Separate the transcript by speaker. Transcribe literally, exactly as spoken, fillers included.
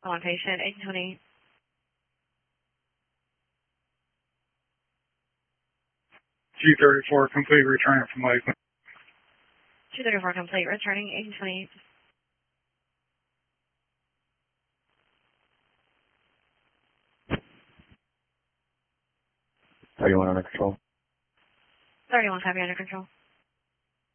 Speaker 1: On patient eight twenty.
Speaker 2: G thirty-four, complete return from Lakeland.
Speaker 1: two thirty-four complete, returning eight twenty.
Speaker 3: thirty-one under control.
Speaker 1: thirty-one copy under control.